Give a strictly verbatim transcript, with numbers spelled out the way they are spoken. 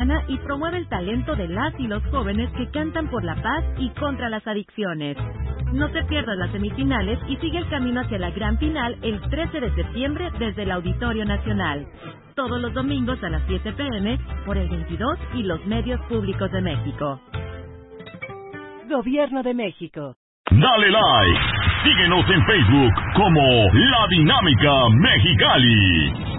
y promueve el talento de las y los jóvenes que cantan por la paz y contra las adicciones. No te pierdas las semifinales y sigue el camino hacia la gran final el trece de septiembre desde el Auditorio Nacional. Todos los domingos a las siete pe eme por el veintidós y los medios públicos de México. Gobierno de México. Dale like. Síguenos en Facebook como La Dinámica Mexicali.